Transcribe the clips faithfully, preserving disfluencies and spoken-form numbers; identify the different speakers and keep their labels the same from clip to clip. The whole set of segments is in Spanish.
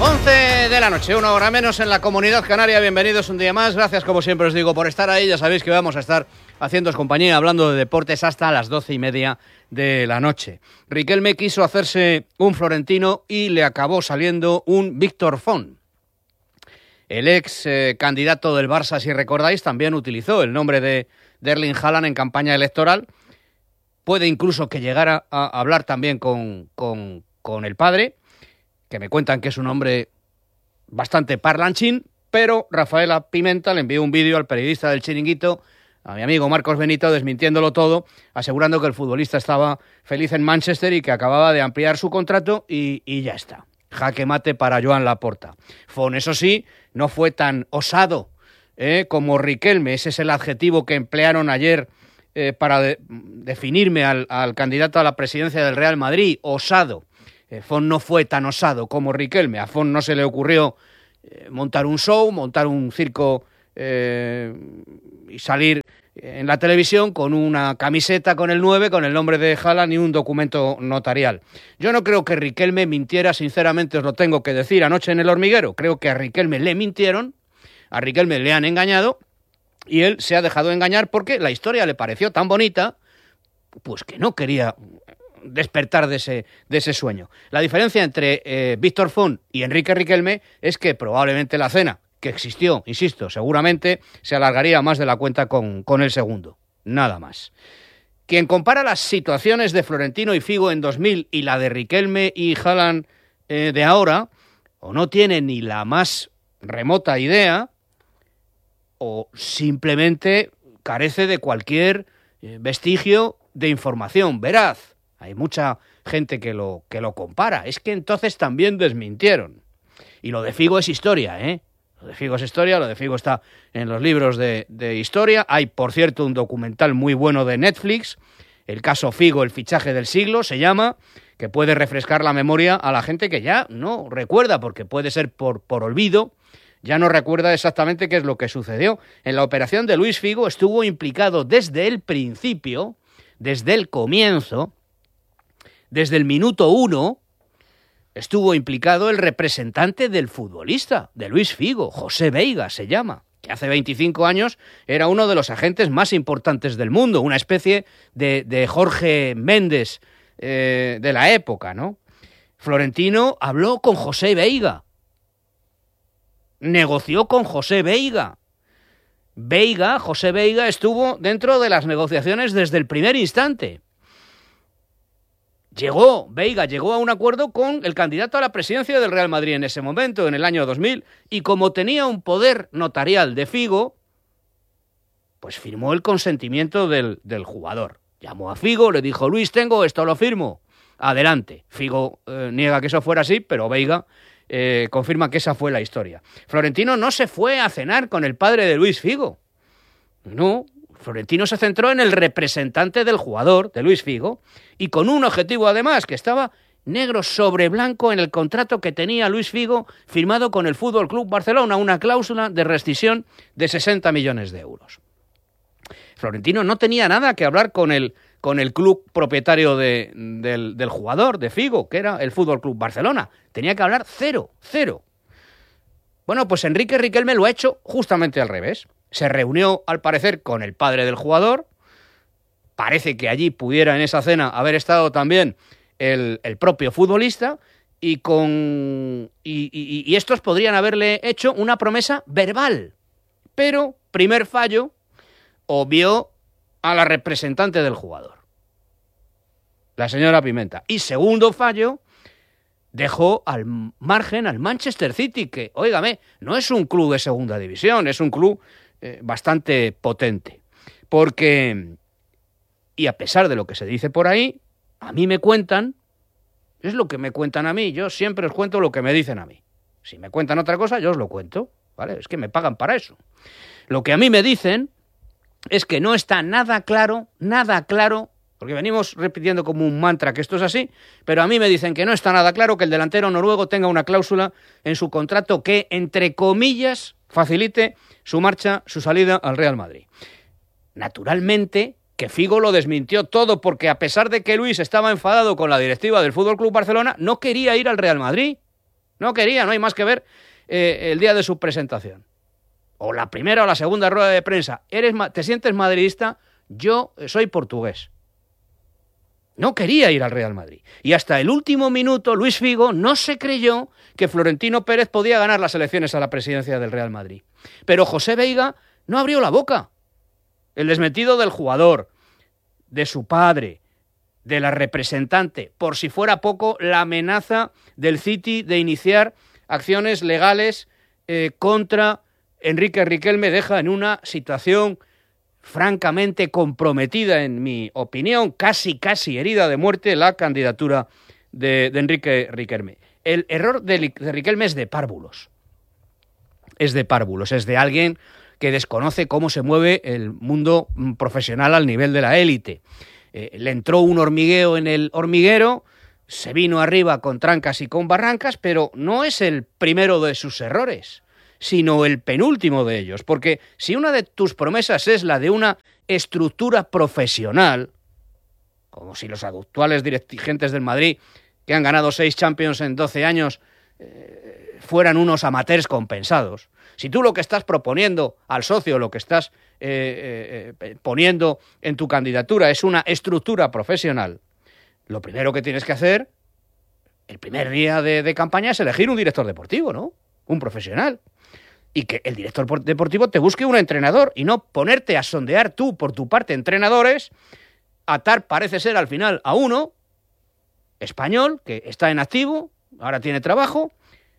Speaker 1: once de la noche, una hora menos en la Comunidad Canaria. Bienvenidos un día más. Gracias, como siempre os digo, por estar ahí. Ya sabéis que vamos a estar haciéndoos compañía, hablando de deportes hasta las doce y media de la noche. Riquelme quiso hacerse un Florentino y le acabó saliendo un Víctor Font. El ex eh, candidato del Barça, si recordáis, también utilizó el nombre de, de Erling Haaland en campaña electoral. Puede incluso que llegara a hablar también con, con, con el padre, que me cuentan que es un hombre bastante parlanchín, pero Rafaela Pimenta le envió un vídeo al periodista del Chiringuito, a mi amigo Marcos Benito, desmintiéndolo todo, asegurando que el futbolista estaba feliz en Manchester y que acababa de ampliar su contrato y, y ya está. Jaque mate para Joan Laporta. Font, eso sí, no fue tan osado ¿eh? como Riquelme. Ese es el adjetivo que emplearon ayer eh, para de, definirme al, al candidato a la presidencia del Real Madrid, osado. Font no fue tan osado como Riquelme. A Font no se le ocurrió eh, montar un show, montar un circo eh, y salir en la televisión con una camiseta con el nueve, con el nombre de Haaland y un documento notarial. Yo no creo que Riquelme mintiera, sinceramente os lo tengo que decir, anoche en El Hormiguero. Creo que a Riquelme le mintieron, a Riquelme le han engañado y él se ha dejado engañar porque la historia le pareció tan bonita, pues que no quería despertar de ese, de ese sueño. La diferencia entre eh, Víctor Font y Enrique Riquelme es que probablemente la cena, que existió, insisto, seguramente se alargaría más de la cuenta con, con el segundo. Nada más. Quien compara las situaciones de Florentino y Figo en dos mil y la de Riquelme y Haaland eh, de ahora, o no tiene ni la más remota idea, o simplemente carece de cualquier eh, vestigio de información veraz. Hay mucha gente que lo, que lo compara. Es que entonces también desmintieron. Y lo de Figo es historia, ¿eh? Lo de Figo es historia, lo de Figo está en los libros de, de historia. Hay, por cierto, un documental muy bueno de Netflix, El caso Figo, el fichaje del siglo, se llama, que puede refrescar la memoria a la gente que ya no recuerda, porque puede ser por, por olvido, ya no recuerda exactamente qué es lo que sucedió. En la operación de Luis Figo estuvo implicado desde el principio, desde el comienzo. Desde el minuto uno estuvo implicado el representante del futbolista, de Luis Figo, José Veiga se llama, que hace veinticinco años era uno de los agentes más importantes del mundo, una especie de, de Jorge Méndez eh, de la época, ¿no? Florentino habló con José Veiga, negoció con José Veiga. Veiga, José Veiga estuvo dentro de las negociaciones desde el primer instante. Llegó, Veiga llegó a un acuerdo con el candidato a la presidencia del Real Madrid en ese momento, en el año dos mil, y como tenía un poder notarial de Figo, pues firmó el consentimiento del, del jugador. Llamó a Figo, le dijo, Luis, tengo esto, lo firmo. Adelante. Figo eh, niega que eso fuera así, pero Veiga eh, confirma que esa fue la historia. Florentino no se fue a cenar con el padre de Luis Figo. No, Florentino se centró en el representante del jugador, de Luis Figo, y con un objetivo además, que estaba negro sobre blanco en el contrato que tenía Luis Figo firmado con el F C Barcelona, una cláusula de rescisión de sesenta millones de euros. Florentino no tenía nada que hablar con el, con el club propietario de, del, del jugador, de Figo, que era el F C Barcelona. Tenía que hablar cero, cero. Bueno, pues Enrique Riquelme lo ha hecho justamente al revés. Se reunió, al parecer, con el padre del jugador. Parece que allí pudiera en esa cena haber estado también el, el propio futbolista y, con, y, y, y estos podrían haberle hecho una promesa verbal. Pero, primer fallo, obvió a la representante del jugador, la señora Pimenta. Y segundo fallo, dejó al margen al Manchester City, que, óigame, no es un club de segunda división, es un club eh, bastante potente. Porque, y a pesar de lo que se dice por ahí, a mí me cuentan, es lo que me cuentan a mí, yo siempre os cuento lo que me dicen a mí. Si me cuentan otra cosa, yo os lo cuento, ¿vale? Es que me pagan para eso. Lo que a mí me dicen es que no está nada claro, nada claro, porque venimos repitiendo como un mantra que esto es así, pero a mí me dicen que no está nada claro que el delantero noruego tenga una cláusula en su contrato que, entre comillas, facilite su marcha, su salida al Real Madrid. Naturalmente, que Figo lo desmintió todo, porque a pesar de que Luis estaba enfadado con la directiva del F C Barcelona, no quería ir al Real Madrid. No quería, no hay más que ver eh, el día de su presentación. O la primera o la segunda rueda de prensa. ¿Eres, ¿Te sientes madridista? Yo soy portugués. No quería ir al Real Madrid. Y hasta el último minuto, Luis Figo no se creyó que Florentino Pérez podía ganar las elecciones a la presidencia del Real Madrid. Pero José Veiga no abrió la boca. El desmetido del jugador, de su padre, de la representante, por si fuera poco, la amenaza del City de iniciar acciones legales eh, contra Enrique Riquelme, deja en una situación francamente comprometida, en mi opinión, casi, casi herida de muerte, la candidatura de, de Enrique Riquelme. El error de, de Riquelme es de párvulos. Es de párvulos, es de alguien que desconoce cómo se mueve el mundo profesional al nivel de la élite. Eh, le entró un hormigueo en el hormiguero, se vino arriba con trancas y con barrancas, pero no es el primero de sus errores, sino el penúltimo de ellos, porque si una de tus promesas es la de una estructura profesional, como si los actuales dirigentes del Madrid, que han ganado seis Champions en doce años, eh, fueran unos amateurs compensados, si tú lo que estás proponiendo al socio, lo que estás eh, eh, poniendo en tu candidatura es una estructura profesional, lo primero que tienes que hacer, el primer día de, de campaña, es elegir un director deportivo, ¿no? Un profesional. Y que el director deportivo te busque un entrenador y no ponerte a sondear tú por tu parte entrenadores, atar parece ser al final a uno español que está en activo, ahora tiene trabajo,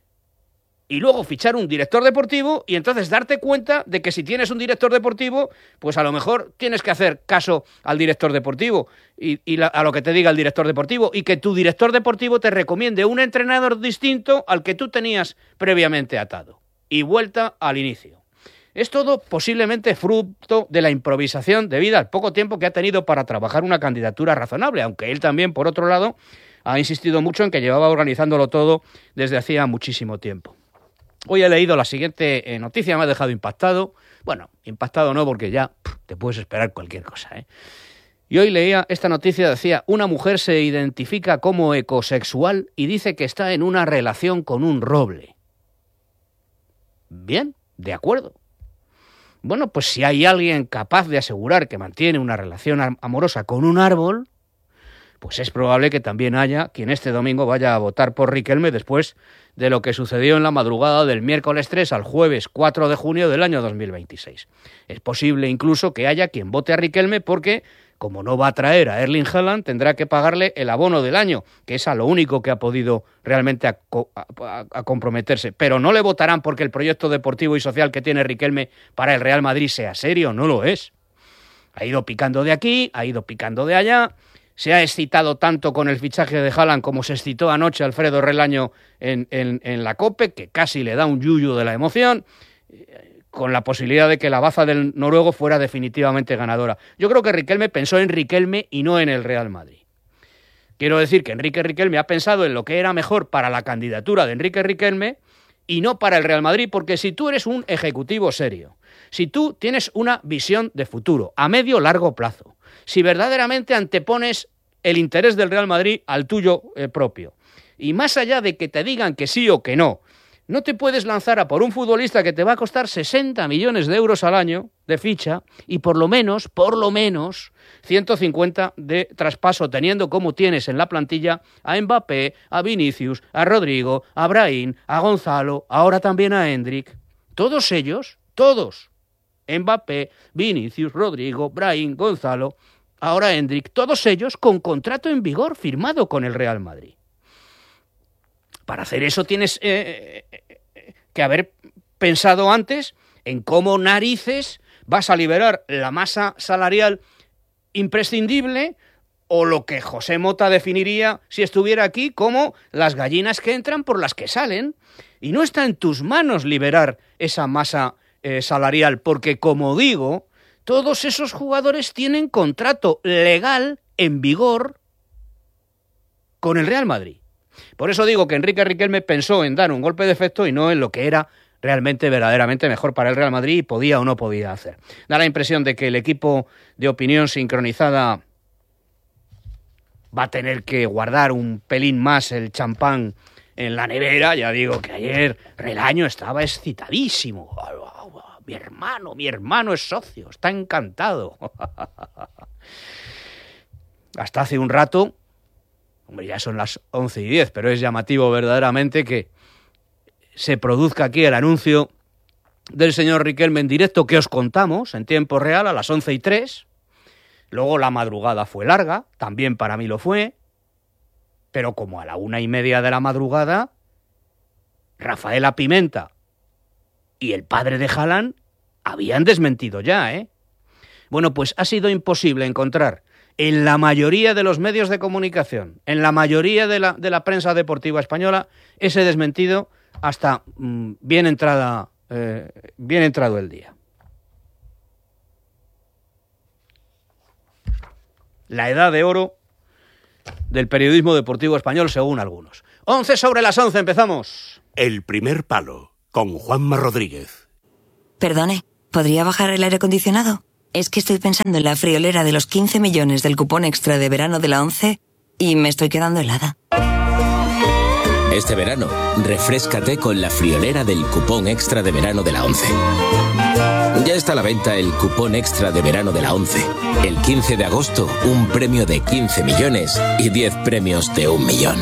Speaker 1: y luego fichar un director deportivo y entonces darte cuenta de que si tienes un director deportivo, pues a lo mejor tienes que hacer caso al director deportivo y, y la, a lo que te diga el director deportivo, y que tu director deportivo te recomiende un entrenador distinto al que tú tenías previamente atado. Y vuelta al inicio. Es todo posiblemente fruto de la improvisación debido al poco tiempo que ha tenido para trabajar una candidatura razonable, aunque él también, por otro lado, ha insistido mucho en que llevaba organizándolo todo desde hacía muchísimo tiempo. Hoy he leído la siguiente noticia, me ha dejado impactado. Bueno, impactado no, porque ya pff, te puedes esperar cualquier cosa, ¿eh? Y hoy leía esta noticia, decía, una mujer se identifica como ecosexual y dice que está en una relación con un roble. Bien, de acuerdo. Bueno, pues si hay alguien capaz de asegurar que mantiene una relación amorosa con un árbol, pues es probable que también haya quien este domingo vaya a votar por Riquelme después de lo que sucedió en la madrugada del miércoles tres al jueves cuatro de junio del año dos mil veintiséis. Es posible incluso que haya quien vote a Riquelme porque, como no va a traer a Erling Haaland, tendrá que pagarle el abono del año, que es a lo único que ha podido realmente a, a, a comprometerse. Pero no le votarán porque el proyecto deportivo y social que tiene Riquelme para el Real Madrid sea serio, no lo es. Ha ido picando de aquí, ha ido picando de allá, se ha excitado tanto con el fichaje de Haaland como se excitó anoche Alfredo Relaño en, en, en la COPE, que casi le da un yuyu de la emoción, con la posibilidad de que la baza del noruego fuera definitivamente ganadora. Yo creo que Riquelme pensó en Riquelme y no en el Real Madrid. Quiero decir que Enrique Riquelme ha pensado en lo que era mejor para la candidatura de Enrique Riquelme y no para el Real Madrid, porque si tú eres un ejecutivo serio, si tú tienes una visión de futuro a medio largo plazo, si verdaderamente antepones el interés del Real Madrid al tuyo eh, propio, y más allá de que te digan que sí o que no, no te puedes lanzar a por un futbolista que te va a costar sesenta millones de euros al año de ficha y por lo menos, por lo menos, ciento cincuenta de traspaso, teniendo como tienes en la plantilla a Mbappé, a Vinicius, a Rodrigo, a Brahim, a Gonzalo, ahora también a Endrick. Todos ellos, todos, Mbappé, Vinicius, Rodrigo, Brahim, Gonzalo, ahora Endrick, todos ellos con contrato en vigor firmado con el Real Madrid. Para hacer eso tienes eh, eh, que haber pensado antes en cómo narices vas a liberar la masa salarial imprescindible, o lo que José Mota definiría si estuviera aquí como las gallinas que entran por las que salen. Y no está en tus manos liberar esa masa eh, salarial, porque, como digo, todos esos jugadores tienen contrato legal en vigor con el Real Madrid. Por eso digo que Enrique Riquelme pensó en dar un golpe de efecto y no en lo que era realmente, verdaderamente mejor para el Real Madrid y podía o no podía hacer. Da la impresión de que el equipo de opinión sincronizada va a tener que guardar un pelín más el champán en la nevera, ya digo que ayer Relaño estaba excitadísimo. Mi hermano, mi hermano es socio, está encantado. Hasta hace un rato, hombre, ya son las once y diez, pero es llamativo verdaderamente que se produzca aquí el anuncio del señor Riquelme en directo que os contamos en tiempo real a las once y tres. Luego la madrugada fue larga, también para mí lo fue, pero como a la una y media de la madrugada, Rafaela Pimenta y el padre de Haaland habían desmentido ya, ¿eh? Bueno, pues ha sido imposible encontrar en la mayoría de los medios de comunicación, en la mayoría de la, de la prensa deportiva española, ese desmentido hasta mmm, bien entrada, eh, bien entrado el día. La edad de oro del periodismo deportivo español, según algunos. once sobre las once, empezamos.
Speaker 2: El primer palo, con Juanma Rodríguez.
Speaker 3: Perdone, ¿podría bajar el aire acondicionado? Es que estoy pensando en la friolera de los quince millones del cupón extra de verano de la ONCE y me estoy quedando helada.
Speaker 4: Este verano, refréscate con la friolera del cupón extra de verano de la ONCE. Ya está a la venta el cupón extra de verano de la ONCE. El quince de agosto, un premio de quince millones y diez premios de un millón.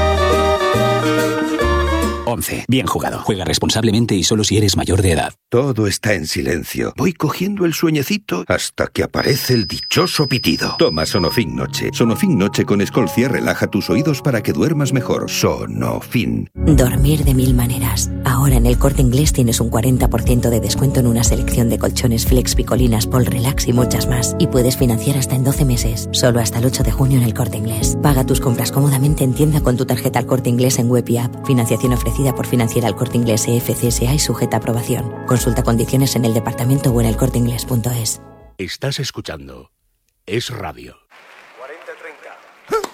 Speaker 5: ONCE. Bien jugado. Juega responsablemente y solo si eres mayor de edad.
Speaker 6: Todo está en silencio. Voy cogiendo el sueñecito hasta que aparece el dichoso pitido. Toma Sonofin Noche. Sonofin Noche con Escolcia relaja tus oídos para que duermas mejor. Sonofin.
Speaker 3: Dormir de mil maneras. Ahora en El Corte Inglés tienes un cuarenta por ciento de descuento en una selección de colchones Flex, Picolinas, Pol Relax y muchas más. Y puedes financiar hasta en doce meses. Solo hasta el ocho de junio en El Corte Inglés. Paga tus compras cómodamente en tienda con tu tarjeta El Corte Inglés en web y app. Financiación ofrecida por Financiera El Corte Inglés E F C S A y sujeta a aprobación. Consulta condiciones en el departamento o en el corte inglés punto es.
Speaker 2: Estás escuchando Es Radio.
Speaker 7: cuarenta treinta.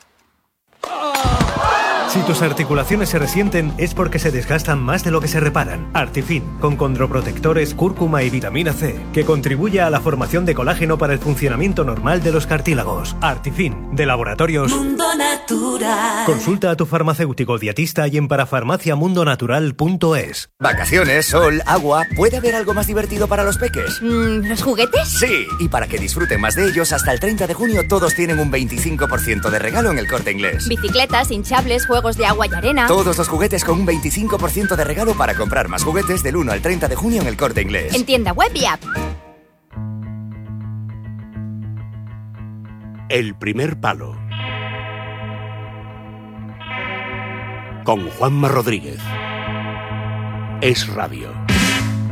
Speaker 7: Si tus articulaciones se resienten es porque se desgastan más de lo que se reparan. Artifin, con condroprotectores, cúrcuma y vitamina C, que contribuye a la formación de colágeno para el funcionamiento normal de los cartílagos. Artifin, de Laboratorios
Speaker 3: Mundo Natural.
Speaker 7: Consulta a tu farmacéutico dietista y en parafarmacia mundo natural punto es.
Speaker 8: Vacaciones, sol, agua. ¿Puede haber algo más divertido para los peques?
Speaker 9: Mm, ¿Los juguetes?
Speaker 8: Sí, y para que disfruten más de ellos, hasta el treinta de junio todos tienen un veinticinco por ciento de regalo en El Corte Inglés.
Speaker 9: Bicicletas, hinchables, juegos de agua y arena.
Speaker 8: Todos los juguetes con un veinticinco por ciento de regalo para comprar más juguetes del uno al treinta de junio en El Corte Inglés.
Speaker 9: En tienda web y app.
Speaker 2: El primer palo, con Juanma Rodríguez. Es Radio.